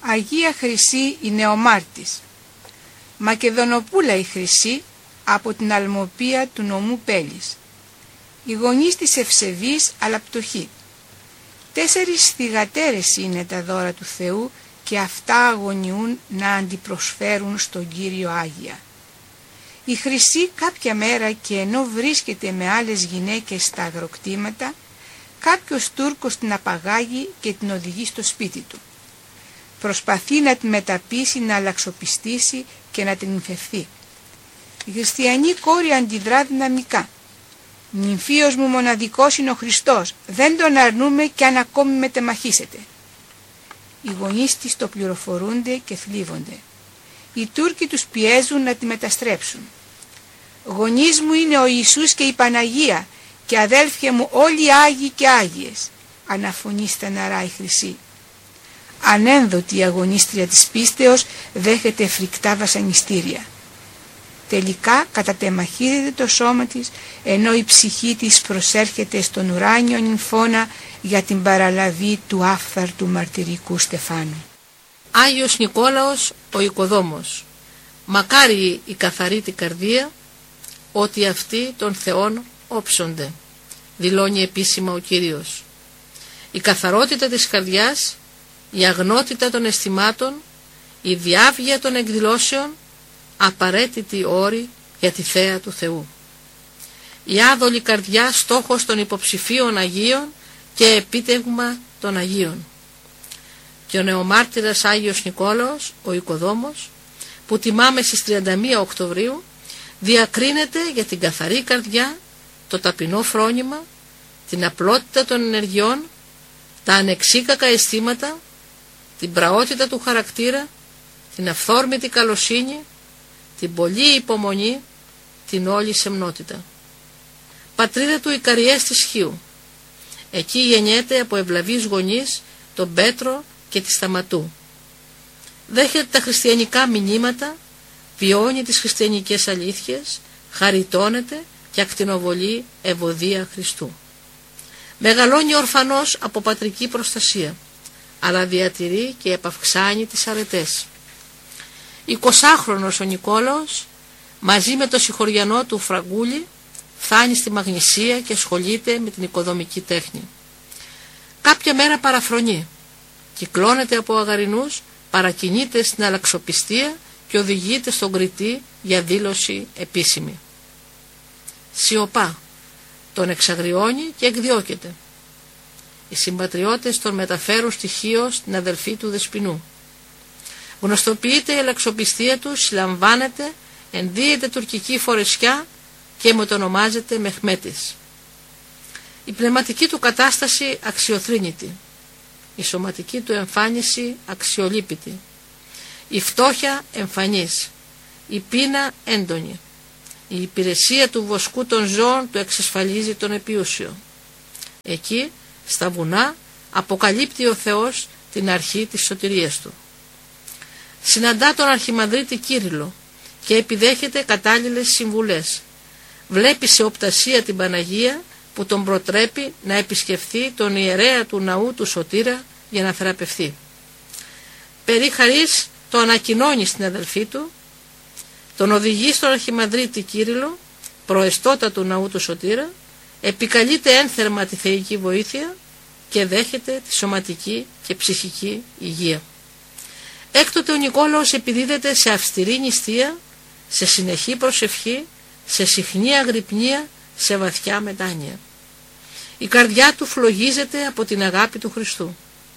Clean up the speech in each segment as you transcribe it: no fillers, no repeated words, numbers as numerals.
Αγία Χρυσή η Νεομάρτης. Μακεδονοπούλα η Χρυσή από την Αλμοπία του νομού Πέλης. Οι γονείς της ευσεβής αλλά πτωχοί. 4 θυγατέρες είναι τα δώρα του Θεού και αυτά αγωνιούν να αντιπροσφέρουν στον Κύριο Άγια. Η Χρυσή κάποια μέρα και ενώ βρίσκεται με άλλες γυναίκες στα αγροκτήματα, κάποιος Τούρκος την απαγάγει και την οδηγεί στο σπίτι του. Προσπαθεί να την μεταπείσει να αλλαξοπιστήσει και να την νυμφευθεί. Η χριστιανή κόρη αντιδρά δυναμικά. «Νυμφίος μου μοναδικός είναι ο Χριστός, δεν τον αρνούμε κι αν ακόμη μετεμαχίσετε». Οι γονείς της το πληροφορούνται και θλίβονται. Οι Τούρκοι τους πιέζουν να τη μεταστρέψουν. «Γονείς μου είναι ο Ιησούς και η Παναγία και αδέλφια μου όλοι Άγιοι και Άγιες», αναφωνεί στεναρά η Χρυσή. Ανένδοτη η αγωνίστρια της πίστεως δέχεται φρικτά βασανιστήρια. Τελικά κατατεμαχίζεται το σώμα της, ενώ η ψυχή της προσέρχεται στον ουράνιο νυμφώνα για την παραλαβή του άφθαρτου μαρτυρικού στεφάνου. Άγιος Νικόλαος ο Οικοδόμος. Μακάρι η καθαρή την καρδία, ότι αυτοί των Θεών όψονται, δηλώνει επίσημα ο Κύριος. Η καθαρότητα της καρδιάς, η αγνότητα των αισθημάτων, η διάβγεια των εκδηλώσεων, απαραίτητη όρη για τη θέα του Θεού. Η άδολη καρδιά στόχος των υποψηφίων Αγίων και επίτευγμα των Αγίων. Και ο νεομάρτυρας Άγιος Νικόλαος, ο Οικοδόμος, που τιμάμε στις 31 Οκτωβρίου, διακρίνεται για την καθαρή καρδιά, το ταπεινό φρόνημα, την απλότητα των ενεργειών, τα ανεξίκακα αισθήματα, την πραότητα του χαρακτήρα, την αυθόρμητη καλοσύνη, την πολλή υπομονή, την όλη σεμνότητα. Πατρίδα του Ικαριές της Χίου. Εκεί γεννιέται από ευλαβείς γονείς τον Πέτρο και τη Σταματού. Δέχεται τα χριστιανικά μηνύματα, βιώνει τις χριστιανικές αλήθειες, χαριτώνεται και ακτινοβολεί ευωδία Χριστού. Μεγαλώνει ορφανός από πατρική προστασία, αλλά διατηρεί και επαυξάνει τις αρετές. 20χρονος ο Νικόλαος, μαζί με το συγχωριανό του Φραγκούλη, φτάνει στη Μαγνησία και ασχολείται με την οικοδομική τέχνη. Κάποια μέρα παραφρονεί, κυκλώνεται από αγαρινούς, παρακινείται στην αλλαξοπιστία και οδηγείται στον Κρητή για δήλωση επίσημη. Σιωπά, τον εξαγριώνει και εκδιώκεται. Οι συμπατριώτες τον μεταφέρουν στη Χίο στην αδελφή του Δεσποινού. Γνωστοποιείται η αλλαξοπιστία του, συλλαμβάνεται, ενδύεται τουρκική φορεσιά και μετονομάζεται Μεχμέτης. Η πνευματική του κατάσταση αξιοθρήνητη, η σωματική του εμφάνιση αξιολύπητη, η φτώχεια εμφανής, η πείνα έντονη, η υπηρεσία του βοσκού των ζώων του εξασφαλίζει τον επιούσιο. Εκεί, στα βουνά, αποκαλύπτει ο Θεός την αρχή της σωτηρίας του. Συναντά τον Αρχιμανδρίτη Κύριλλο και επιδέχεται κατάλληλες συμβουλές. Βλέπει σε οπτασία την Παναγία που τον προτρέπει να επισκεφθεί τον ιερέα του ναού του Σωτήρα για να θεραπευθεί. Περί χαρίς το ανακοινώνει στην αδελφή του, τον οδηγεί στον Αρχιμανδρίτη Κύριλλο, προεστώτα του ναού του Σωτήρα, επικαλείται ένθερμα τη θεϊκή βοήθεια και δέχεται τη σωματική και ψυχική υγεία. Έκτοτε ο Νικόλαος επιδίδεται σε αυστηρή νηστεία, σε συνεχή προσευχή, σε συχνή αγρυπνία, σε βαθιά μετάνοια. Η καρδιά του φλογίζεται από την αγάπη του Χριστού.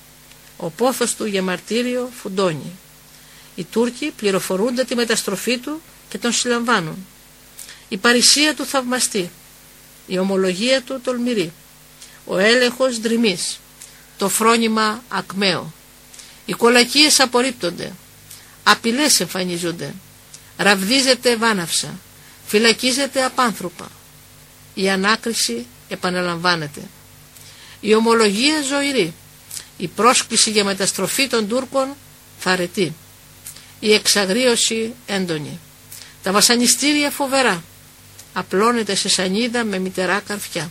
Ο πόθος του για μαρτύριο φουντώνει. Οι Τούρκοι πληροφορούνται τη μεταστροφή του και τον συλλαμβάνουν. Η παρησία του θαυμαστή, η ομολογία του τολμηρή, ο έλεγχος δρυμής, το φρόνημα ακμαίο. Οι κολακίες απορρίπτονται, απειλές εμφανίζονται, ραβδίζεται βάναυσα, φυλακίζεται απάνθρωπα. Η ανάκριση επαναλαμβάνεται. Η ομολογία ζωηρή, η πρόσκληση για μεταστροφή των Τούρκων θαρετή, η εξαγρίωση έντονη, τα βασανιστήρια φοβερά, απλώνεται σε σανίδα με μητερά καρφιά,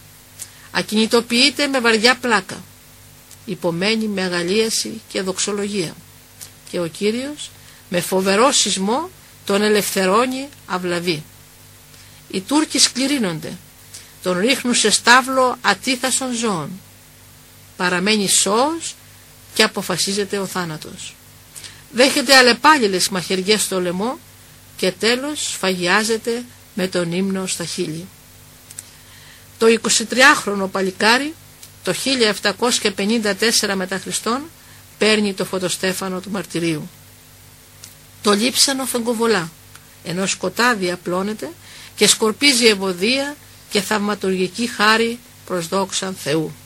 ακινητοποιείται με βαριά πλάκα, υπομένει με αγαλίαση και δοξολογία και ο Κύριος με φοβερό σεισμό τον ελευθερώνει αυλαβή. Οι Τούρκοι σκληρύνονται, τον ρίχνουν σε στάβλο ατίθασων ζώων. Παραμένει σώος και αποφασίζεται ο θάνατος. Δέχεται αλλεπάλληλες μαχαιριές στο λαιμό και τέλος σφαγιάζεται με τον ύμνο στα χείλη. Το 23χρονο παλικάρι το 1754 μετά Χριστόν παίρνει το φωτοστέφανο του μαρτυρίου. Το λείψανο φεγκοβολά, ενώ σκοτάδι απλώνεται και σκορπίζει ευωδία και θαυματουργική χάρη προς δόξαν Θεού.